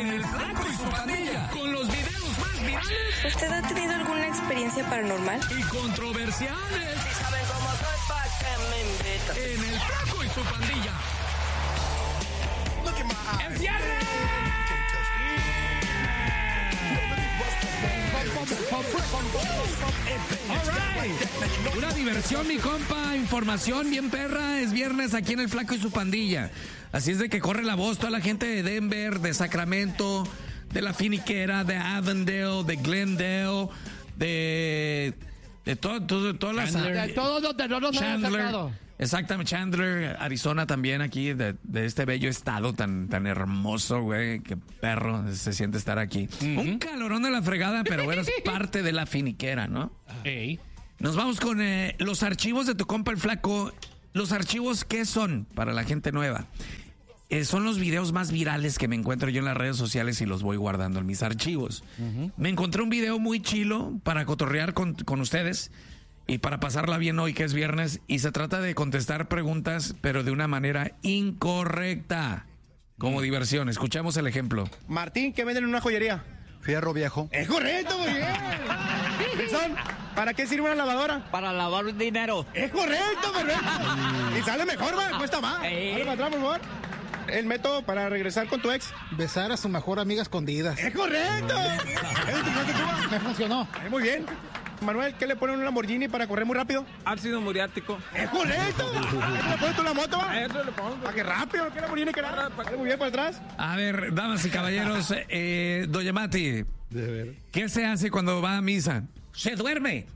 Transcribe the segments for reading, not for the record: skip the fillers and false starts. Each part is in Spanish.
en El Flaco y su Pandilla, con los videos más virales. ¿Usted ha tenido alguna experiencia paranormal? Y controversiales. Si saben cómo soy, ¿pa' qué me invitan? En El Flaco y su Pandilla. ¡Es viernes! Alright. Una diversión, mi compa, información bien perra. Es viernes aquí en El Flaco y su Pandilla. Así es de que corre la voz toda la gente de Denver, de Sacramento, de La Finiquera, de Avondale, de Glendale, de todas las... De todos donde no nos han sacado. Exactamente, Chandler, Arizona también, aquí, de este bello estado tan hermoso, güey. Qué perro se siente estar aquí. Un calorón de la fregada, pero bueno, es parte de La Finiquera, ¿no? Hey. Nos vamos con los archivos de tu compa el Flaco. Los archivos, ¿qué son para la gente nueva? Son los videos más virales que me encuentro yo en las redes sociales y los voy guardando en mis archivos. Me encontré un video muy chilo para cotorrear con ustedes y para pasarla bien hoy que es viernes, y se trata de contestar preguntas pero de una manera incorrecta, como diversión. Escuchamos el ejemplo. Martín, ¿qué venden en una joyería? Fierro viejo. Es correcto, muy bien. Wilson, ¿para qué sirve una lavadora? Para lavar dinero. Es correcto, perfecto. Y sale mejor, va, cuesta más. Dale para atrás, por favor. El método para regresar con tu ex. Besar a su mejor amiga escondidas. ¡Es correcto! Me funcionó. Muy bien. Manuel, ¿qué le ponen a un Lamborghini para correr muy rápido? Ácido muriático. ¡Es correcto! ¿Qué le pones tú a la moto, va? Eso le pongo. ¿Para qué rápido? ¿Qué Lamborghini que nada? Muy bien por atrás. A ver, damas y caballeros, Doña Mati, ¿qué se hace cuando va a misa? Se duerme.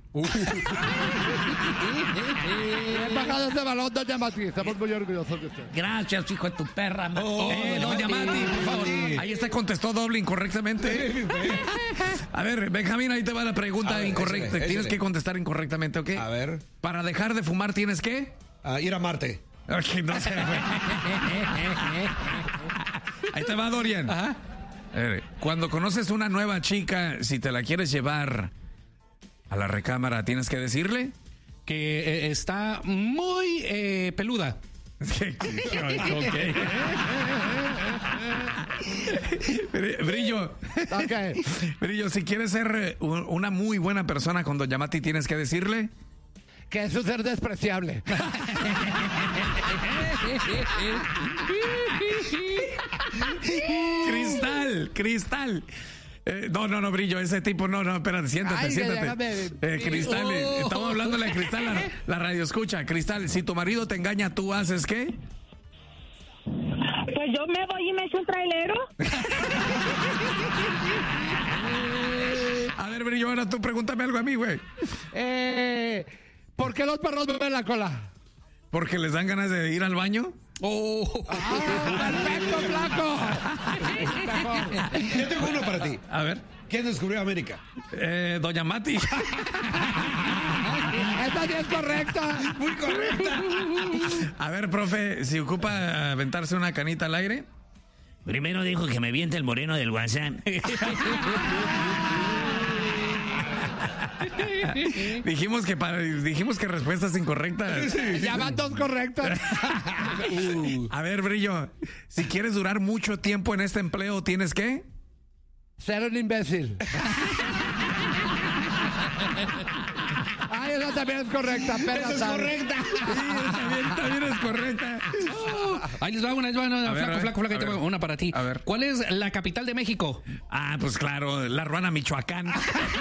He bajado ese balón, doña Mati. Estamos muy orgullosos de usted. Gracias, hijo de tu perra. Doña Mati, por favor. Ahí está, contestó doble incorrectamente. A ver, Benjamín, ahí te va la pregunta incorrecta. échale. Tienes que contestar incorrectamente, ¿ok? A ver. Para dejar de fumar, ¿tienes que? Ir a Marte. Ok, no sé. Ahí te va, Dorian. A ver, cuando conoces una nueva chica, si te la quieres llevar a la recámara, ¿tienes que decirle? Que está muy peluda. Brillo. Okay. Brillo, si quieres ser una muy buena persona con Doña Mati, ¿tienes que decirle? Que es un ser despreciable. Cristal. No, Brillo, ese tipo, no, espérate, siéntate. Cristal, estamos hablando de Cristal, la radio escucha. Cristal, si tu marido te engaña, ¿tú haces qué? Pues yo me voy y me echo un trailero. A ver, Brillo, ahora tú pregúntame algo a mí, güey. ¿Por qué los perros beben la cola? ¿Porque les dan ganas de ir al baño? ¡Perfecto, Flaco! Yo tengo uno para ti. A ver. ¿Quién descubrió América? Doña Mati. Esta sí es correcta. Muy correcta. A ver, profe, si ocupa aventarse una canita al aire. Primero dijo que me viente el moreno del WhatsApp. Dijimos que respuestas incorrectas. Ya van dos correctas. A ver, Brillo, si quieres durar mucho tiempo en este empleo, ¿tienes qué? Ser un imbécil. Ay, esa también es correcta. Esa es correcta. Sí, también es correcta. Ahí les va una, flaco, ahí te va una para ti. A ver. ¿Cuál es la capital de México? Ah, pues claro, La Ruana, Michoacán.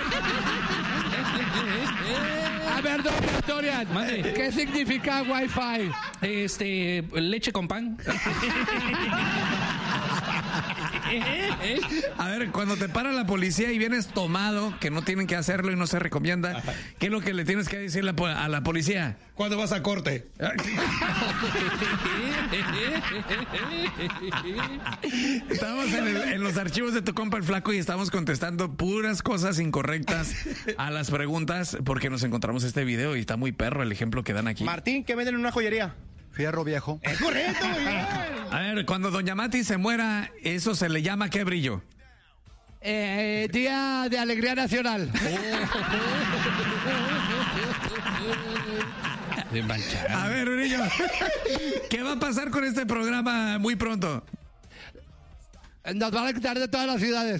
A ver, Dorian, ¿qué significa Wi-Fi? Leche con pan. A ver, cuando te para la policía y vienes tomado, que no tienen que hacerlo y no se recomienda, ¿qué es lo que le tienes que decir a la policía? ¿Cuándo vas a corte? Estamos en los archivos de tu compa el Flaco y estamos contestando puras cosas incorrectas a las preguntas porque nos encontramos este video y está muy perro el ejemplo que dan aquí. Martín, ¿qué venden en una joyería? Fierro viejo. Es correcto, muy bien. A ver, cuando Doña Mati se muera, ¿eso se le llama qué, Brillo? Día de Alegría Nacional. A ver, Brillo, ¿qué va a pasar con este programa muy pronto? Nos van a quitar de todas las ciudades.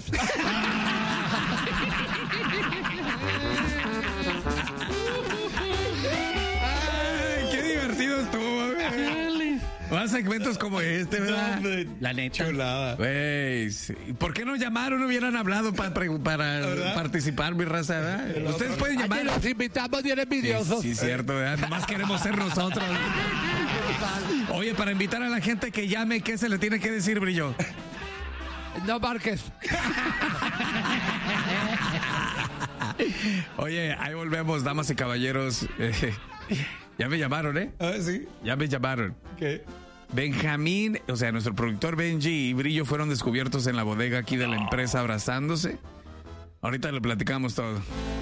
Ay, qué divertido estuvo. Más segmentos como este, ¿verdad? La neta. Chulada. Güey, sí. ¿Por qué no llamaron? No hubieran hablado para participar, mi raza, ¿verdad? Ustedes pueden llamar. Ay, los invitamos bien envidiosos. Sí, cierto, ¿verdad? Nomás queremos ser nosotros. Oye, para invitar a la gente que llame, ¿qué se le tiene que decir, Brillo? No marques. Oye, ahí volvemos, damas y caballeros. Ya me llamaron, ¿eh? Ah, sí. Ya me llamaron. ¿Qué? Benjamín, o sea, nuestro productor Benji y Brillo fueron descubiertos en la bodega aquí de la empresa abrazándose. Ahorita le platicamos todo.